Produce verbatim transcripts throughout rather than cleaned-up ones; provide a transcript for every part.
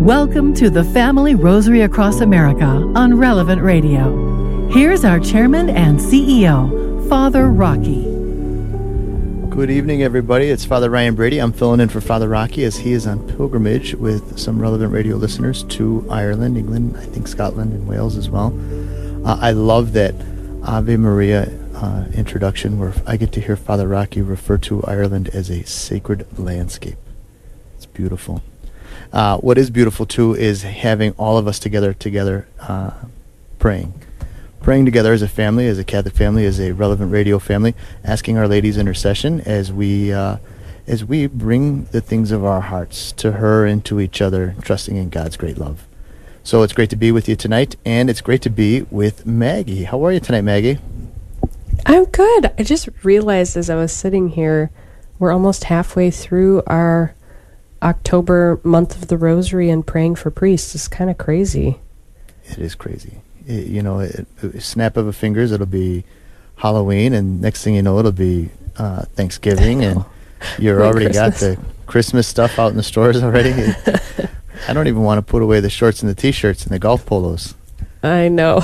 Welcome to the Family Rosary Across America on Relevant Radio. Here's our chairman and C E O, Father Rocky. Good evening, everybody. It's Father Ryan Brady. I'm filling in for Father Rocky as he is on pilgrimage with some Relevant Radio listeners to Ireland, England, I think Scotland, and Wales as well. Uh, I love that Ave Maria uh, introduction where I get to hear Father Rocky refer to Ireland as a sacred landscape. It's beautiful. Uh, what is beautiful, too, is having all of us together, together uh, praying. Praying together as a family, as a Catholic family, as a Relevant Radio family, asking Our Lady's intercession as we uh, as we bring the things of our hearts to her and to each other, trusting in God's great love. So it's great to be with you tonight, and it's great to be with Maggie. How are you tonight, Maggie? I'm good. I just realized as I was sitting here, we're almost halfway through our October month of the Rosary and praying for priests. It's kind of crazy. It is crazy. It, you know, it, it, snap of a fingers, it'll be Halloween, and next thing you know, it'll be uh, Thanksgiving, and you're already Christmas. Got the Christmas stuff out in the stores already. It, I don't even want to put away the shorts and the T-shirts and the golf polos. I know.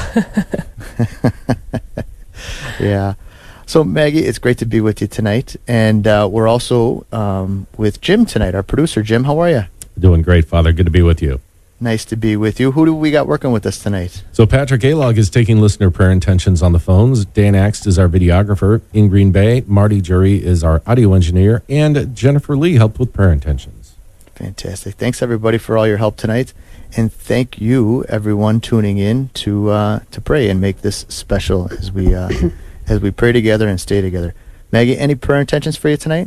Yeah. So, Maggie, it's great to be with you tonight. And uh, we're also um, with Jim tonight, our producer. Jim, how are you? Doing great, Father. Good to be with you. Nice to be with you. Who do we got working with us tonight? So, Patrick Alog is taking listener prayer intentions on the phones. Dan Axt is our videographer in Green Bay. Marty Jury is our audio engineer. And Jennifer Lee helped with prayer intentions. Fantastic. Thanks, everybody, for all your help tonight. And thank you, everyone, tuning in to uh, to pray and make this special as we... Uh, as we pray together and stay together. Maggie, any prayer intentions for you tonight?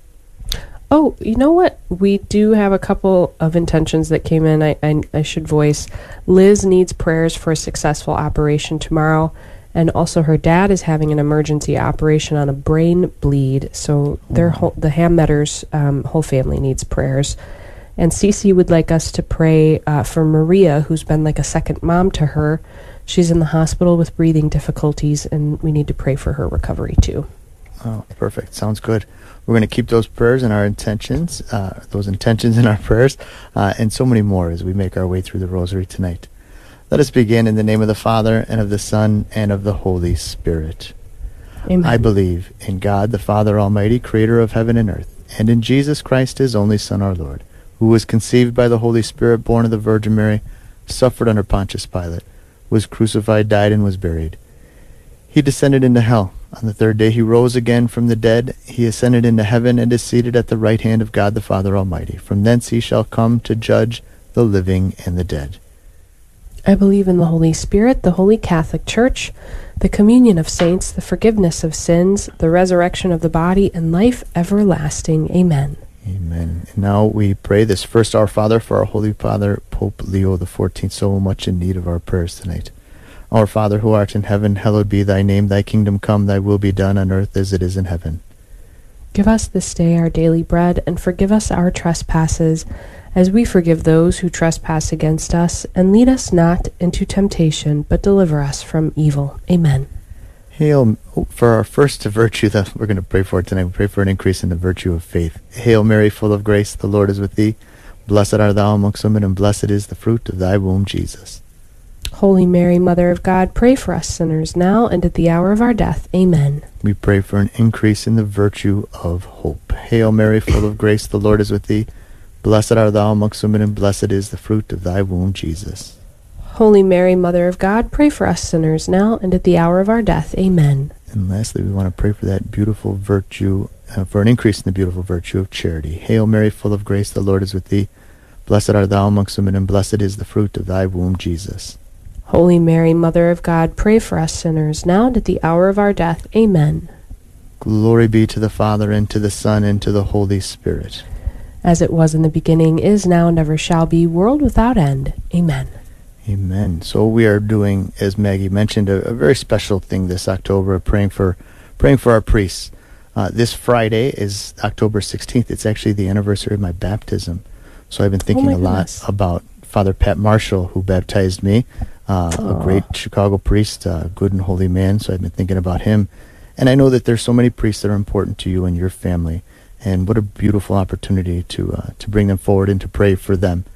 Oh, you know what? We do have a couple of intentions that came in I, I, I should voice. Liz needs prayers for a successful operation tomorrow, and also her dad is having an emergency operation on a brain bleed, so their whole, the Hammetters um, whole family needs prayers. And Cece would like us to pray uh, for Maria, who's been like a second mom to her. She's in the hospital with breathing difficulties, and we need to pray for her recovery, too. Oh, perfect. Sounds good. We're going to keep those prayers and our intentions, uh, those intentions in our prayers, uh, and so many more as we make our way through the Rosary tonight. Let us begin in the name of the Father, and of the Son, and of the Holy Spirit. Amen. I believe in God, the Father Almighty, creator of heaven and earth, and in Jesus Christ, his only Son, our Lord, who was conceived by the Holy Spirit, born of the Virgin Mary, suffered under Pontius Pilate, was crucified, died, and was buried. He descended into hell. On the third day he rose again from the dead. He ascended into heaven and is seated at the right hand of God the Father Almighty. From thence he shall come to judge the living and the dead. I believe in the Holy Spirit, the Holy Catholic Church, the communion of saints, the forgiveness of sins, the resurrection of the body, and life everlasting. Amen. Amen. And now we pray this first Our Father for our Holy Father, Pope Leo the fourteenth, so much in need of our prayers tonight. Our Father, who art in heaven, hallowed be thy name. Thy kingdom come, thy will be done on earth as it is in heaven. Give us this day our daily bread, and forgive us our trespasses, as we forgive those who trespass against us. And lead us not into temptation, but deliver us from evil. Amen. Hail, for our first virtue that we're going to pray for tonight, we pray for an increase in the virtue of faith. Hail Mary, full of grace, the Lord is with thee. Blessed art thou amongst women, and blessed is the fruit of thy womb, Jesus. Holy Mary, Mother of God, pray for us sinners now and at the hour of our death. Amen. We pray for an increase in the virtue of hope. Hail Mary, full of grace, the Lord is with thee. Blessed art thou amongst women, and blessed is the fruit of thy womb, Jesus. Holy Mary, Mother of God, pray for us sinners now and at the hour of our death. Amen. And lastly, we want to pray for that beautiful virtue, uh, for an increase in the beautiful virtue of charity. Hail Mary, full of grace, the Lord is with thee. Blessed art thou amongst women, and blessed is the fruit of thy womb, Jesus. Holy Mary, Mother of God, pray for us sinners now and at the hour of our death. Amen. Glory be to the Father, and to the Son, and to the Holy Spirit. As it was in the beginning, is now, and ever shall be, world without end. Amen. Amen. So we are doing, as Maggie mentioned, a, a very special thing this October, praying for praying for our priests. Uh, this Friday is October sixteenth. It's actually the anniversary of my baptism. So I've been thinking oh a lot goodness. about Father Pat Marshall, who baptized me, uh, a great Chicago priest, uh, good and holy man. So I've been thinking about him. And I know that there's so many priests that are important to you and your family. And what a beautiful opportunity to uh, to bring them forward and to pray for them.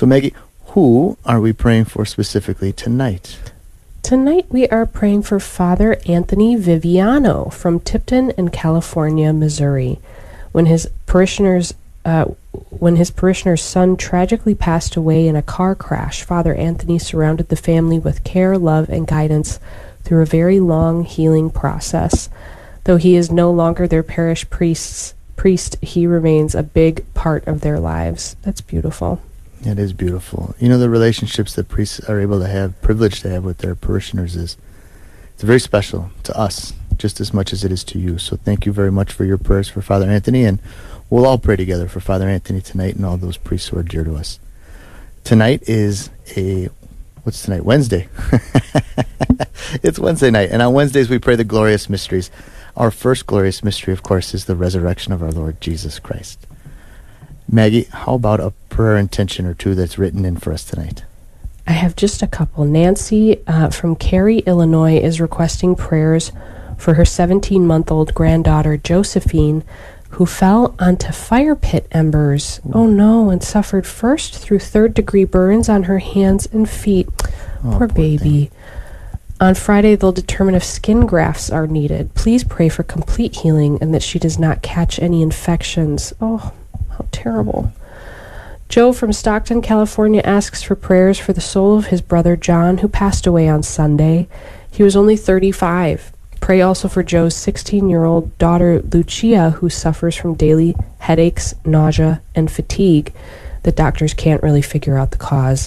So, Maggie, who are we praying for specifically tonight? Tonight we are praying for Father Anthony Viviano from Tipton in California, Missouri. When his parishioners, uh, when his parishioner's son tragically passed away in a car crash, Father Anthony surrounded the family with care, love, and guidance through a very long healing process. Though he is no longer their parish priest's priest, he remains a big part of their lives. That's beautiful. It is beautiful. You know, the relationships that priests are able to have, privileged to have with their parishioners is, it's very special to us, just as much as it is to you. So thank you very much for your prayers for Father Anthony, and we'll all pray together for Father Anthony tonight and all those priests who are dear to us. Tonight is a, what's tonight? Wednesday. It's Wednesday night, and on Wednesdays we pray the glorious mysteries. Our first glorious mystery, of course, is the resurrection of our Lord Jesus Christ. Maggie, how about a prayer intention or two that's written in for us tonight? I have just a couple. Nancy uh, from Cary, Illinois, is requesting prayers for her seventeen-month-old granddaughter, Josephine, who fell onto fire pit embers. Ooh. Oh, no, and suffered first through third-degree burns on her hands and feet. Oh, poor, poor baby. Thing. On Friday, they'll determine if skin grafts are needed. Please pray for complete healing and that she does not catch any infections. Oh, how terrible. Joe from Stockton, California asks for prayers for the soul of his brother John, who passed away on Sunday. He was only thirty-five. Pray also for Joe's sixteen-year-old daughter Lucia, who suffers from daily headaches, nausea, and fatigue. The doctors can't really figure out the cause.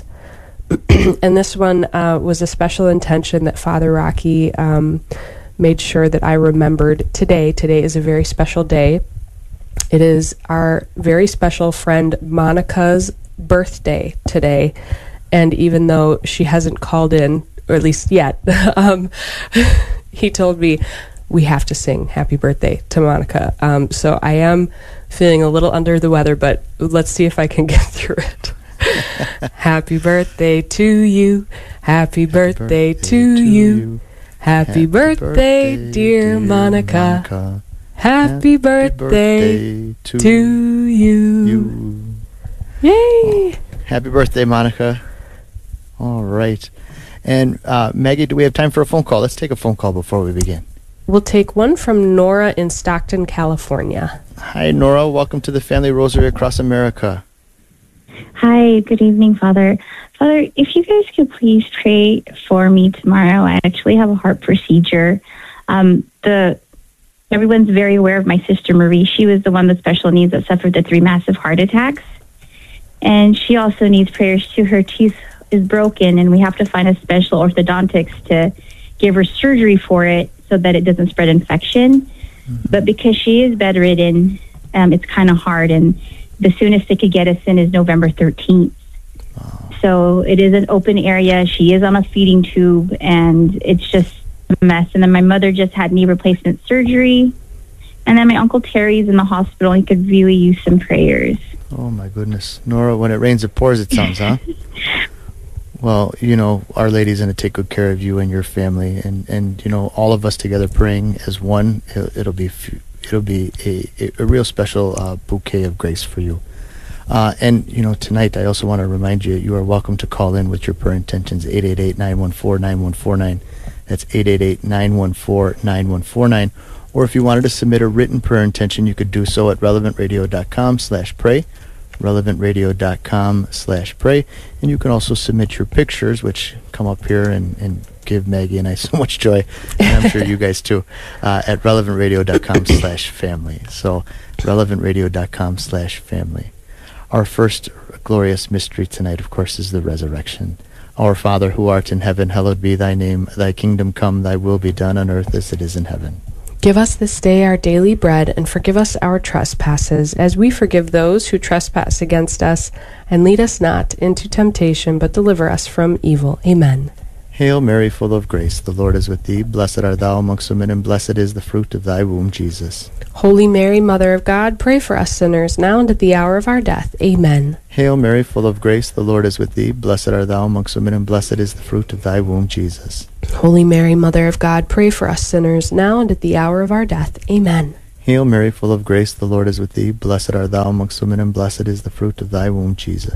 And this one uh, was a special intention that Father Rocky um, made sure that I remembered today. Today is a very special day. It is our very special friend Monica's birthday today. And even though she hasn't called in, or at least yet, um, he told me we have to sing happy birthday to Monica. Um, so I am feeling a little under the weather, but let's see if I can get through it. Happy birthday to you. Happy birthday, Happy birthday to, to you. you. Happy, Happy birthday, birthday, dear Monica. Monica. Happy, Happy birthday, birthday to, to you. you. Yay! Oh, happy birthday, Monica. All right. And uh, Maggie, do we have time for a phone call? Let's take a phone call before we begin. We'll take one from Nora in Stockton, California. Hi, Nora. Welcome to the Family Rosary Across America. Hi, good evening, Father. Father, if you guys could please pray for me tomorrow. I actually have a heart procedure. Um, the everyone's very aware of my sister Marie. She was the one with special needs that suffered the three massive heart attacks. And she also needs prayers too. Her teeth is broken, and we have to find a special orthodontist to give her surgery for it so that it doesn't spread infection. Mm-hmm. But because she is bedridden, um, it's kind of hard, and the soonest they could get us in is November thirteenth. Wow. So it is an open area. She is on a feeding tube, and it's just a mess. And then my mother just had knee replacement surgery. And then my Uncle Terry's in the hospital. He could really use some prayers. Oh, my goodness. Nora, when it rains, it pours, it sounds, huh? Well, you know, Our Lady's going to take good care of you and your family. And, and you know, all of us together praying as one, it'll, it'll be... F- It'll be a, a, a real special uh, bouquet of grace for you. Uh, and, you know, tonight I also want to remind you, you are welcome to call in with your prayer intentions, eight eight eight, nine one four, nine one four nine. That's eight eight eight, nine one four, nine one four nine. Or if you wanted to submit a written prayer intention, you could do so at relevantradio.com slash pray, relevantradio.com slash pray. And you can also submit your pictures, which come up here and, and give Maggie and I so much joy, and I'm sure you guys too, uh, at relevantradio.com slash family. So relevantradio.com slash family. Our first glorious mystery tonight, of course, is the resurrection. Our Father, who art in heaven, hallowed be thy name. Thy kingdom come, thy will be done on earth as it is in heaven. Give us this day our daily bread, and forgive us our trespasses, as we forgive those who trespass against us. And lead us not into temptation, but deliver us from evil. Amen. Hail Mary, full of grace, the Lord is with thee. Blessed art thou amongst women, and blessed is the fruit of thy womb, Jesus. Holy Mary, Mother of God, pray for us sinners, now and at the hour of our death. Amen. Hail Mary, full of grace, the Lord is with thee. Blessed art thou amongst women, and blessed is the fruit of thy womb, Jesus. Holy Mary, Mother of God, pray for us sinners, now and at the hour of our death. Amen. Hail Mary, full of grace, the Lord is with thee. Blessed art thou amongst women, and blessed is the fruit of thy womb, Jesus.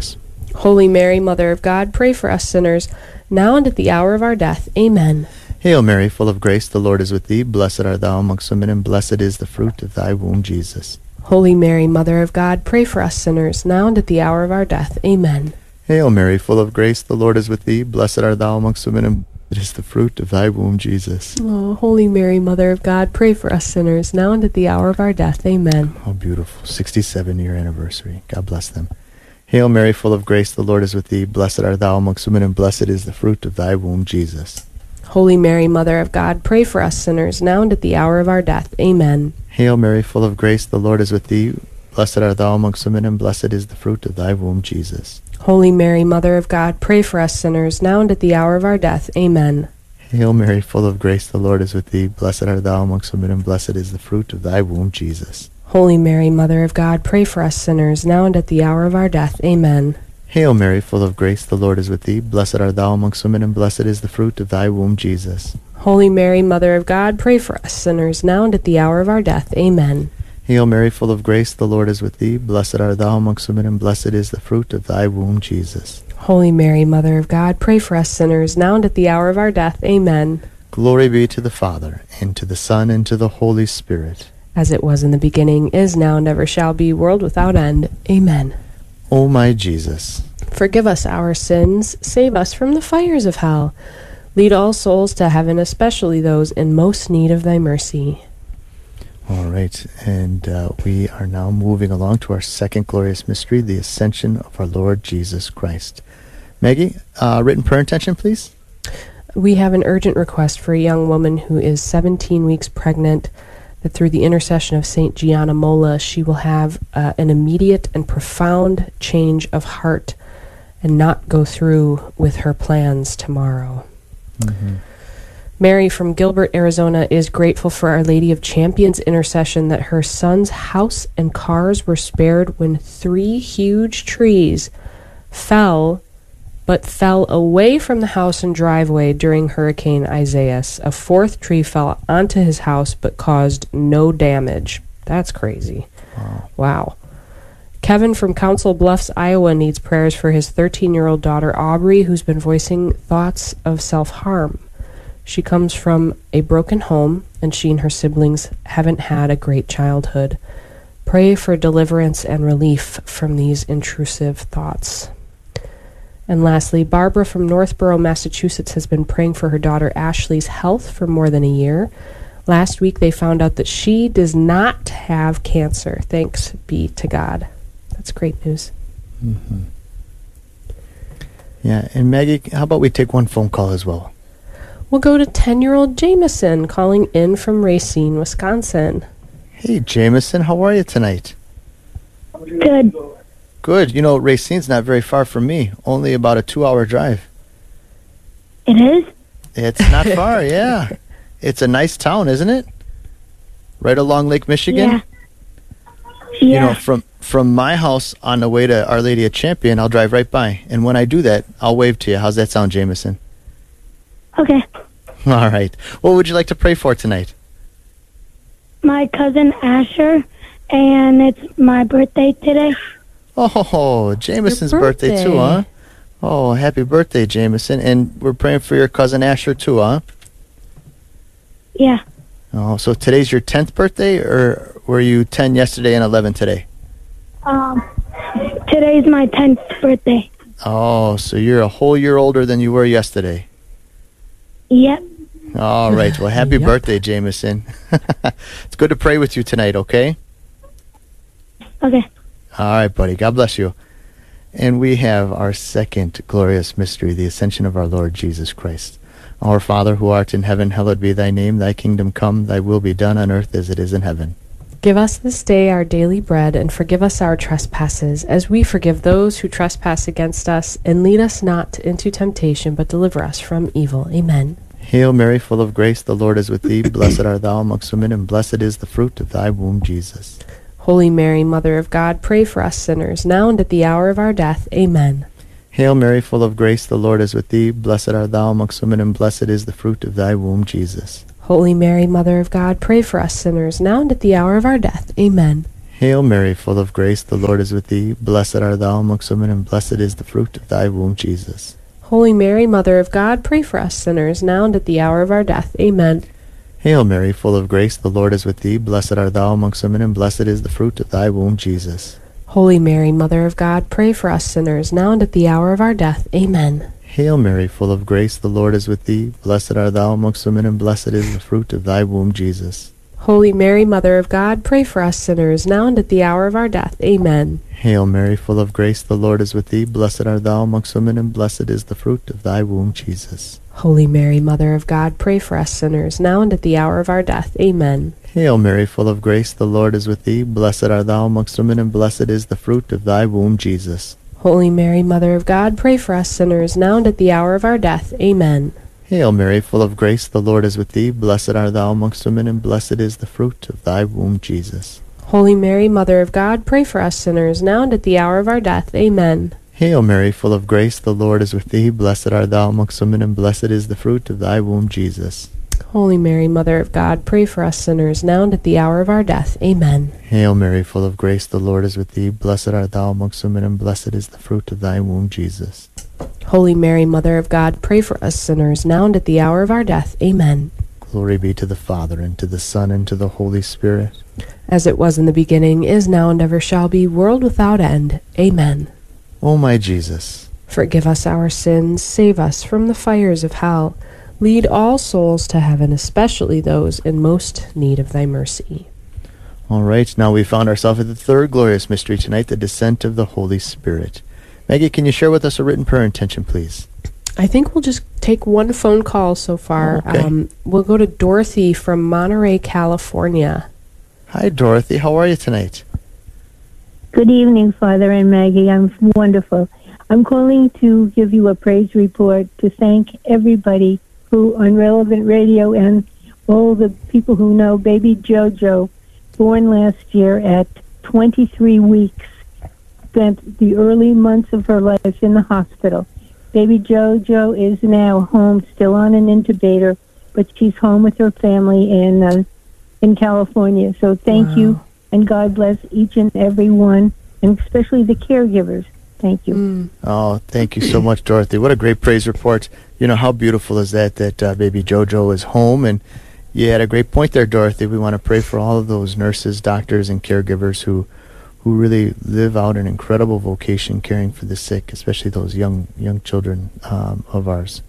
Holy Mary, Mother of God, pray for us sinners, now and at the hour of our death. Amen. Hail Mary, full of grace, the Lord is with thee. Blessed art thou amongst women, and blessed is the fruit of thy womb, Jesus. Holy Mary, Mother of God, pray for us sinners, now and at the hour of our death. Amen. Hail Mary, full of grace, the Lord is with thee. Blessed art thou amongst women, and blessed is the fruit of thy womb, Jesus. Oh, Holy Mary, Mother of God, pray for us sinners, now and at the hour of our death. Amen. How beautiful. sixty-seven-year anniversary. God bless them. Hail Mary, full of grace, the Lord is with thee. Blessed art thou amongst women, and blessed is the fruit of thy womb, Jesus. Holy Mary, Mother of God, pray for us sinners, now and at the hour of our death. Amen. Hail Mary, full of grace, the Lord is with thee. Blessed art thou amongst women, and blessed is the fruit of thy womb, Jesus. Holy Mary, Mother of God, pray for us sinners, now and at the hour of our death. Amen. Hail Mary, full of grace, the Lord is with thee. Blessed art thou amongst women, and blessed is the fruit of thy womb, Jesus. Holy Mary, Mother of God, pray for us sinners, now and at the hour of our death. Amen. Hail Mary, full of grace, the Lord is with thee. Blessed art thou amongst women, and blessed is the fruit of thy womb, Jesus. Holy Mary, Mother of God, pray for us sinners, now and at the hour of our death. Amen. Hail Mary, full of grace, the Lord is with thee. Blessed art thou amongst women, and blessed is the fruit of thy womb, Jesus. Holy Mary, Mother of God, pray for us sinners, now and at the hour of our death. Amen. Glory be to the Father, and to the Son, and to the Holy Spirit. As it was in the beginning, is now, and ever shall be, world without end. Amen. O my Jesus, forgive us our sins, save us from the fires of hell. Lead all souls to heaven, especially those in most need of thy mercy. All right, and uh, we are now moving along to our second glorious mystery, the ascension of our Lord Jesus Christ. Maggie, uh, written prayer intention, please. We have an urgent request for a young woman who is seventeen weeks pregnant, that through the intercession of Saint Gianna Molla, she will have uh, an immediate and profound change of heart and not go through with her plans tomorrow. Mm-hmm. Mary from Gilbert, Arizona, is grateful for Our Lady of Champions' intercession that her son's house and cars were spared when three huge trees fell, but fell away from the house and driveway during Hurricane Isaias. A fourth tree fell onto his house but caused no damage. That's crazy. Wow. Wow. Kevin from Council Bluffs, Iowa, needs prayers for his thirteen-year-old daughter, Aubrey, who's been voicing thoughts of self-harm. She comes from a broken home, and she and her siblings haven't had a great childhood. Pray for deliverance and relief from these intrusive thoughts. And lastly, Barbara from Northborough, Massachusetts, has been praying for her daughter Ashley's health for more than a year. Last week, they found out that she does not have cancer. Thanks be to God. That's great news. Mm-hmm. Yeah, and Maggie, how about we take one phone call as well? We'll go to ten-year-old Jameson calling in from Racine, Wisconsin. Hey, Jameson, how are you tonight? Good. Good. You know, Racine's not very far from me, only about a two-hour drive. It is? It's not far, yeah. It's a nice town, isn't it? Right along Lake Michigan? Yeah. Yeah. You know, from, from my house on the way to Our Lady of Champion, I'll drive right by. And when I do that, I'll wave to you. How's that sound, Jameson? Okay. All right. What would you like to pray for tonight? My cousin Asher, and it's my birthday today. Oh, Jameson's birthday. birthday too, huh? Oh, happy birthday, Jameson. And we're praying for your cousin Asher too, huh? Yeah. Oh, so today's your tenth birthday, or were you ten yesterday and eleven today? Um, today's my tenth birthday. Oh, so you're a whole year older than you were yesterday. Yep. All right. Well, happy Yep. birthday, Jameson. It's good to pray with you tonight, okay? Okay. All right, buddy. God bless you. And we have our second glorious mystery, the ascension of our Lord Jesus Christ. Our Father, who art in heaven, hallowed be thy name. Thy kingdom come, thy will be done on earth as it is in heaven. Give us this day our daily bread, and forgive us our trespasses, as we forgive those who trespass against us. And lead us not into temptation, but deliver us from evil. Amen. Hail Mary, full of grace, the Lord is with thee. Blessed art thou amongst women, and blessed is the fruit of thy womb, Jesus. Holy Mary, Mother of God, pray for us sinners, now and at the hour of our death. Amen. Hail Mary, full of grace, the Lord is with thee. Blessed art thou amongst women, and blessed is the fruit of thy womb, Jesus. Holy Mary, Mother of God, pray for us sinners, now and at the hour of our death. Amen. Hail Mary, full of grace, the Lord is with thee. Blessed art thou amongst women, and blessed is the fruit of thy womb, Jesus. Holy Mary, Mother of God, pray for us sinners, now and at the hour of our death. Amen. Hail Mary, full of grace, the Lord is with thee. Blessed art thou amongst women, and blessed is the fruit of thy womb, Jesus. Holy Mary, Mother of God, pray for us sinners, now and at the hour of our death. Amen. Hail Mary, full of grace, the Lord is with thee. Blessed art thou amongst women, and blessed is the fruit of thy womb, Jesus. Holy Mary, Mother of God, pray for us sinners, now and at the hour of our death. Amen. Hail Mary, full of grace, the Lord is with thee. Blessed art thou amongst women, and blessed is the fruit of thy womb, Jesus. Holy Mary, Mother of God, pray for us sinners, now and at the hour of our death. Amen. Hail Mary, full of grace, the Lord is with thee. Blessed art thou amongst women, and blessed is the fruit of thy womb, Jesus. Holy Mary, Mother of God, pray for us sinners, now and at the hour of our death. Amen. Hail Mary, full of grace, the Lord is with thee. Blessed art thou amongst women, and blessed is the fruit of thy womb, Jesus. Holy Mary, Mother of God, pray for us sinners, now and at the hour of our death. Amen. Hail Mary, full of grace, the Lord is with thee. Blessed art thou amongst women, and blessed is the fruit of thy womb, Jesus. Holy Mary, Mother of God, pray for us sinners, now and at the hour of our death. Amen. Hail Mary, full of grace, the Lord is with thee. Blessed art thou amongst women, and blessed is the fruit of thy womb, Jesus. Holy Mary, Mother of God, pray for us sinners, now and at the hour of our death. Amen. Glory be to the Father, and to the Son, and to the Holy Spirit. As it was in the beginning, is now, and ever shall be, world without end. Amen. O my Jesus, forgive us our sins, save us from the fires of hell. Lead all souls to heaven, especially those in most need of thy mercy. All right, now we found ourselves at the third glorious mystery tonight, the descent of the Holy Spirit. Maggie, can you share with us a written prayer intention, please? I think we'll just take one phone call so far. Okay. Um, we'll go to Dorothy from Monterey, California. Hi, Dorothy. How are you tonight? Good evening, Father and Maggie. I'm wonderful. I'm calling to give you a praise report to thank everybody who on Relevant Radio and all the people who know baby JoJo, born last year at twenty-three weeks, spent the early months of her life in the hospital. Baby JoJo is now home, still on an intubator, but she's home with her family in uh, in California. So thank Wow. you, and God bless each and every one, and especially the caregivers. Thank you. Mm. Oh, thank you so much, Dorothy. What a great praise report. You know, how beautiful is that, that uh, baby JoJo is home. And you had a great point there, Dorothy. We want to pray for all of those nurses, doctors, and caregivers who who really live out an incredible vocation caring for the sick, especially those young young children um, of ours.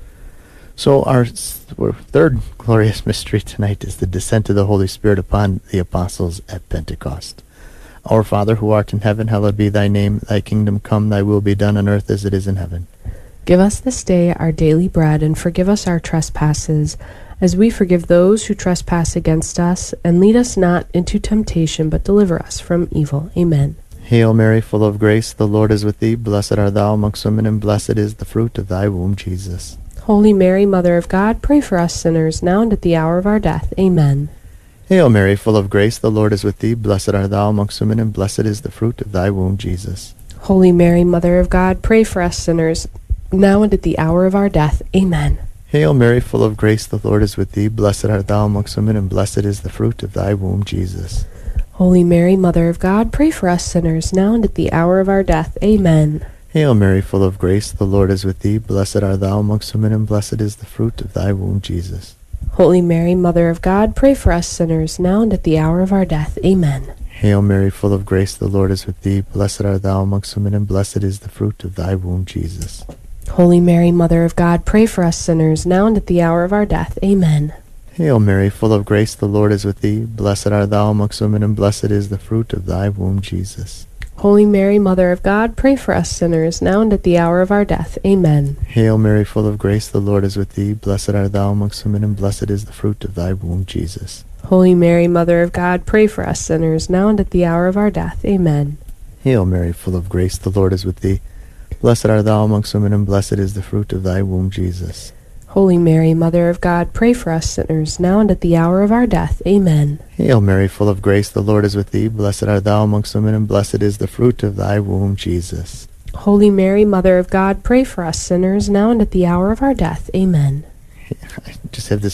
So our, our third glorious mystery tonight is the descent of the Holy Spirit upon the apostles at Pentecost. Our Father, who art in heaven, hallowed be thy name. Thy kingdom come, thy will be done on earth as it is in heaven. Give us this day our daily bread, and forgive us our trespasses, as we forgive those who trespass against us. And lead us not into temptation, but deliver us from evil. Amen. Hail Mary, full of grace, the Lord is with thee. Blessed art thou amongst women, and blessed is the fruit of thy womb, Jesus. Holy Mary, Mother of God, pray for us sinners, now and at the hour of our death. Amen. Hail Mary, full of grace, the Lord is with thee. Blessed art thou amongst women, and blessed is the fruit of thy womb, Jesus. Holy Mary, Mother of God, pray for us sinners, now and at the hour of our death. Amen. Hail Mary, full of grace, the Lord is with thee. Blessed art thou amongst women, and blessed is the fruit of thy womb, Jesus. Holy Mary, Mother of God, pray for us sinners, now and at the hour of our death. Amen. Hail Mary, full of grace, the Lord is with thee. Blessed art thou amongst women, and blessed is the fruit of thy womb, Jesus. Holy Mary, Mother of God, pray for us sinners, now and at the hour of our death. Amen. Hail Mary, full of grace, the Lord is with thee. Blessed art thou amongst women, and blessed is the fruit of thy womb, Jesus. Holy Mary, Mother of God, pray for us sinners, now and at the hour of our death. Amen. Hail Mary, full of grace, the Lord is with thee. Blessed art thou amongst women, and blessed is the fruit of thy womb, Jesus. Holy Mary, Mother of God, pray for us sinners, now and at the hour of our death. Amen. Hail Mary, full of grace, the Lord is with thee. Blessed art thou amongst women, and blessed is the fruit of thy womb, Jesus. Holy Mary, Mother of God, pray for us sinners, now and at the hour of our death. Amen. Hail Mary, full of grace, the Lord is with thee. Blessed art thou amongst women, and blessed is the fruit of thy womb, Jesus. Holy Mary, Mother of God, pray for us sinners, now and at the hour of our death. Amen. Hail Mary, full of grace, the Lord is with thee. Blessed art thou amongst women, and blessed is the fruit of thy womb, Jesus. Holy Mary, Mother of God, pray for us sinners, now and at the hour of our death. Amen. I just have this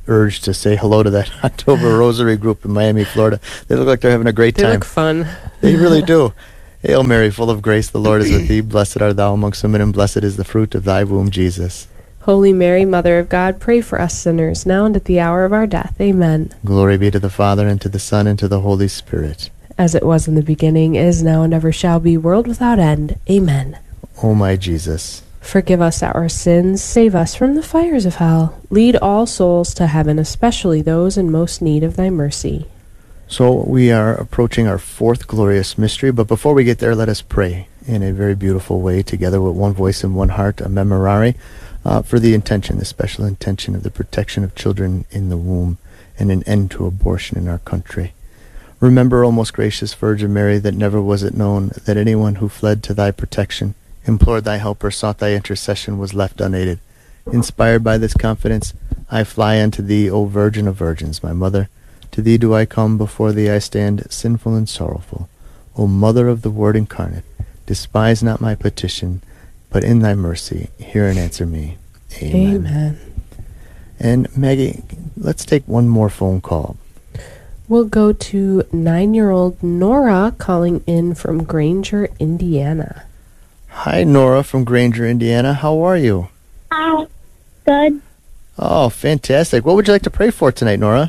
urge to say hello to that October Rosary group in Miami, Florida. They look like they're having a great They time. look fun. They really do. Hail Mary, full of grace, the Lord is with thee. Blessed art thou amongst women, and blessed is the fruit of thy womb, Jesus. Holy Mary, Mother of God, pray for us sinners, now and at the hour of our death. Amen. Glory be to the Father, and to the Son, and to the Holy Spirit. As it was in the beginning, is now, and ever shall be, world without end. Amen. O my Jesus. Forgive us our sins, save us from the fires of hell. Lead all souls to heaven, especially those in most need of thy mercy. So we are approaching our fourth glorious mystery, but before we get there, let us pray in a very beautiful way, together with one voice and one heart, a memorare, uh, for the intention, the special intention of the protection of children in the womb and an end to abortion in our country. Remember, O most gracious Virgin Mary, that never was it known that anyone who fled to thy protection, implored thy help, or sought thy intercession was left unaided. Inspired by this confidence, I fly unto thee, O Virgin of Virgins, my mother. To thee do I come, before thee I stand, sinful and sorrowful. O Mother of the Word incarnate, despise not my petition, but in thy mercy hear and answer me. Amen. Amen. And Maggie, let's take one more phone call. We'll go to nine-year-old Nora calling in from Granger, Indiana. Hi, Nora from Granger, Indiana. How are you? Hi. Good. Oh, fantastic. What would you like to pray for tonight, Nora?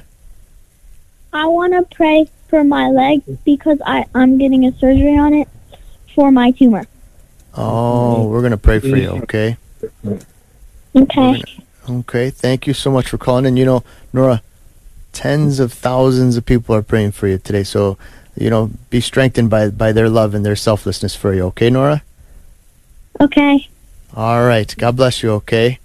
I want to pray for my leg because I, I'm getting a surgery on it for my tumor. Oh, we're going to pray for you, okay? Okay. Gonna, okay, thank you so much for calling in. You know, Nora, tens of thousands of people are praying for you today, so, you know, be strengthened by, by their love and their selflessness for you, okay, Nora? Okay. All right, God bless you, okay?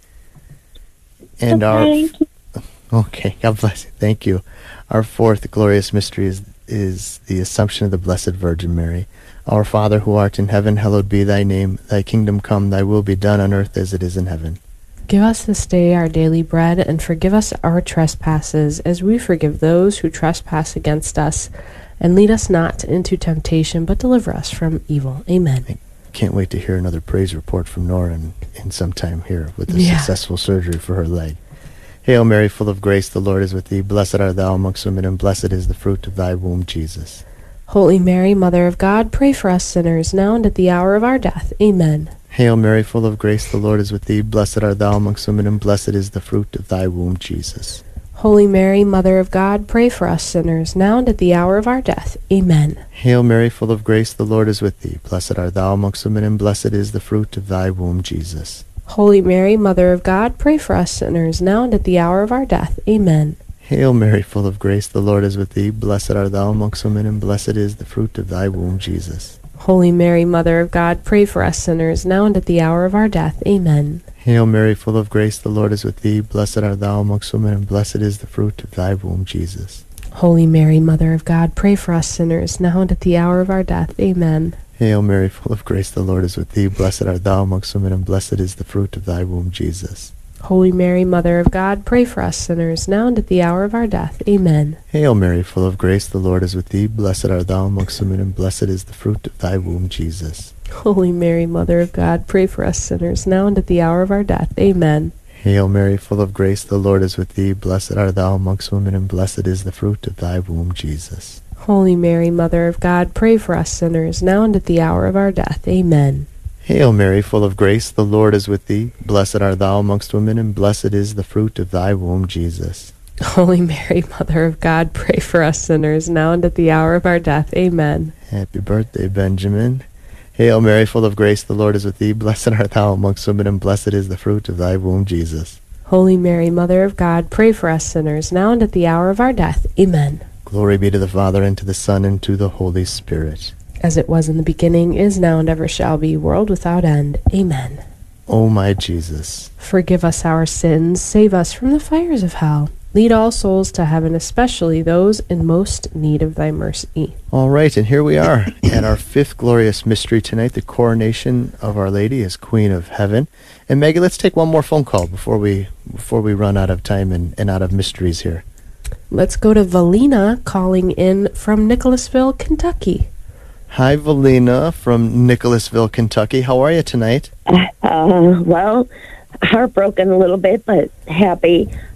And okay. our... Okay, God bless you. Thank you. Our fourth glorious mystery is, is the Assumption of the Blessed Virgin Mary. Our Father, who art in heaven, hallowed be thy name. Thy kingdom come, thy will be done on earth as it is in heaven. Give us this day our daily bread, and forgive us our trespasses, as we forgive those who trespass against us. And lead us not into temptation, but deliver us from evil. Amen. I can't wait to hear another praise report from Nora in, in some time here with the Yeah. successful surgery for her leg. Hail Mary, full of grace, the Lord is with thee. Blessed art thou amongst women, and blessed is the fruit of thy womb, Jesus. Holy Mary, Mother of God, pray for us sinners, now and at the hour of our death. Amen. Hail Mary, full of grace, the Lord is with thee. Blessed art thou amongst women, and blessed is the fruit of thy womb, Jesus. Holy Mary, Mother of God, pray for us sinners, now and at the hour of our death. Amen. Hail Mary, full of grace, the Lord is with thee. Blessed art thou amongst women, and blessed is the fruit of thy womb, Jesus. Holy Mary, Mother of God, pray for us sinners, now and at the hour of our death. Amen. Hail Mary, full of grace, the Lord is with thee. Blessed art thou amongst women, and blessed is the fruit of thy womb, Jesus. Holy Mary, Mother of God, pray for us sinners, now and at the hour of our death. Amen. Hail Mary, full of grace, the Lord is with thee. Blessed art thou amongst women, and blessed is the fruit of thy womb, Jesus. Holy Mary, Mother of God, pray for us sinners, now and at the hour of our death. Amen. Hail Mary, full of grace, the Lord is with thee. Blessed art thou amongst women, and blessed is the fruit of thy womb, Jesus. Holy Mary, Mother of God, pray for us sinners, now and at the hour of our death. Amen. Hail Mary, full of grace, the Lord is with thee. Blessed art thou amongst women, and blessed is the fruit of thy womb, Jesus. Holy Mary, Mother of God, pray for us sinners, now and at the hour of our death. Amen. Hail Mary, full of grace, the Lord is with thee. Blessed art thou amongst women, and blessed is the fruit of thy womb, Jesus. Holy Mary, Mother of God, pray for us sinners, now and at the hour of our death. Amen. Hail Mary, full of grace, the Lord is with thee. Blessed art thou amongst women, and blessed is the fruit of thy womb, Jesus. Holy Mary, Mother of God, pray for us sinners, now and at the hour of our death. Amen. Happy birthday, Benjamin. Hail Mary, full of grace, the Lord is with thee. Blessed art thou amongst women, and blessed is the fruit of thy womb, Jesus. Holy Mary, Mother of God, pray for us sinners, now and at the hour of our death. Amen. Glory be to the Father, and to the Son, and to the Holy Spirit. As it was in the beginning, is now, and ever shall be, world without end. Amen. O my Jesus. Forgive us our sins, save us from the fires of hell. Lead all souls to heaven, especially those in most need of thy mercy. All right, and here we are at our fifth glorious mystery tonight, the coronation of Our Lady as Queen of Heaven. And Maggie, let's take one more phone call before we before we run out of time and, and out of mysteries here. Let's go to Valina calling in from Nicholasville, Kentucky. Hi, Valina from Nicholasville, Kentucky. How are you tonight? Uh, well, heartbroken a little bit, but happy.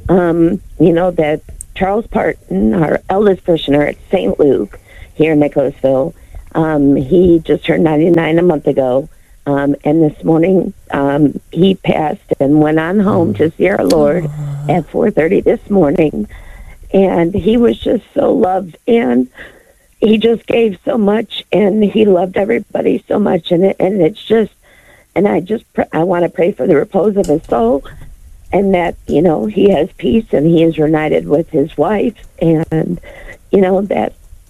um, you know, that Charles Parton, our eldest parishioner at Saint Luke here in Nicholasville, um, he just turned ninety-nine a month ago. Um, and this morning, um, he passed and went on home to see our Lord at four thirty this morning. And he was just so loved, and he just gave so much, and he loved everybody so much. And it, and it's just, and I just, pr- I want to pray for the repose of his soul, and that, you know, he has peace and he is reunited with his wife, and, you know, that